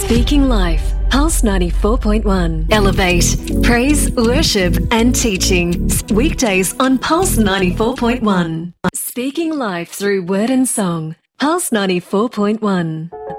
Speaking Life, Pulse 94.1. Elevate, praise, worship and teaching. Weekdays on Pulse 94.1. Speaking Life through word and song. Pulse 94.1.